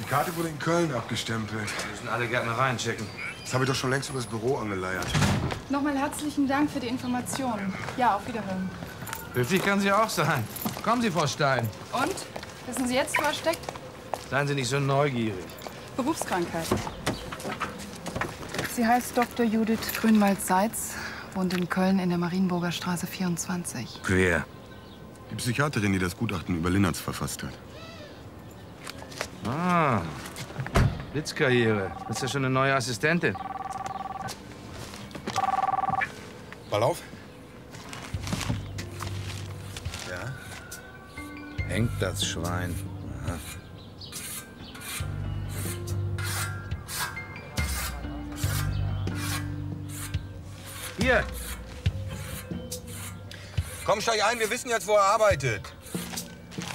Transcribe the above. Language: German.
Karte wurde in Köln abgestempelt. Wir müssen alle Gärtnereien checken. Das habe ich doch schon längst übers Büro angeleiert. Nochmal herzlichen Dank für die Informationen. Ja, auf Wiederhören. Höflich kann sie auch sein. Kommen Sie, Frau Stein. Und? Wissen Sie jetzt, wo er steckt? Seien Sie nicht so neugierig. Berufskrankheit. Sie heißt Dr. Judith Grünwald-Seitz, wohnt in Köln in der Marienburger Straße 24. Wer? Die Psychiaterin, die das Gutachten über Linnertz verfasst hat. Ah, Blitzkarriere. Ist ja schon eine neue Assistentin. Ball auf. Ja. Hängt das Schwein. Aha. Hier. Komm, steig ein, wir wissen jetzt, wo er arbeitet.